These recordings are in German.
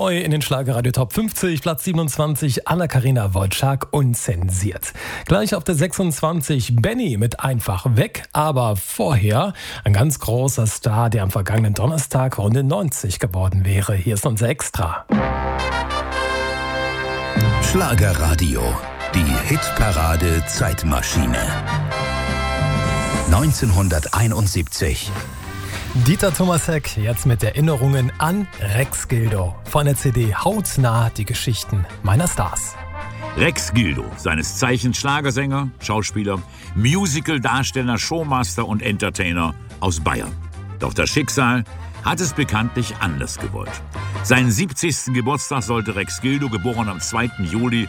Neu in den Schlagerradio Top 50, Platz 27, Anna-Karina Wojcik, unzensiert. Gleich auf der 26, Benny mit Einfach weg, aber vorher ein ganz großer Star, der am vergangenen Donnerstag Runde 90 geworden wäre. Hier ist unser Extra. Schlagerradio, die Hitparade Zeitmaschine. 1971. Dieter Thomasek jetzt mit Erinnerungen an Rex Gildo von der CD Hautnah, die Geschichten meiner Stars. Rex Gildo, seines Zeichens Schlagersänger, Schauspieler, Musical-Darsteller, Showmaster und Entertainer aus Bayern. Doch das Schicksal hat es bekanntlich anders gewollt. Seinen 70. Geburtstag sollte Rex Gildo, geboren am 2. Juli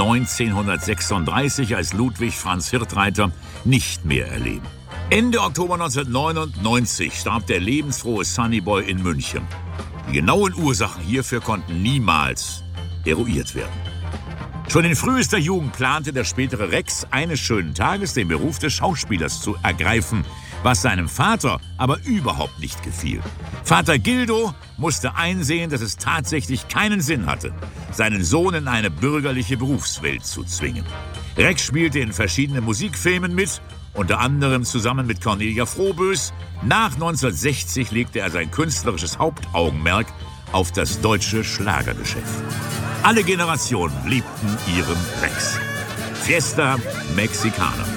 1936 als Ludwig Franz Hirtreiter, nicht mehr erleben. Ende Oktober 1999 starb der lebensfrohe Sunnyboy in München. Die genauen Ursachen hierfür konnten niemals eruiert werden. Schon in frühester Jugend plante der spätere Rex eines schönen Tages den Beruf des Schauspielers zu ergreifen, was seinem Vater aber überhaupt nicht gefiel. Vater Gildo musste einsehen, dass es tatsächlich keinen Sinn hatte, seinen Sohn in eine bürgerliche Berufswelt zu zwingen. Rex spielte in verschiedenen Musikfilmen mit, unter anderem zusammen mit Cornelia Froboess. Nach 1960 legte er sein künstlerisches Hauptaugenmerk auf das deutsche Schlagergeschäft. Alle Generationen liebten ihren Rex. Fiesta Mexicana.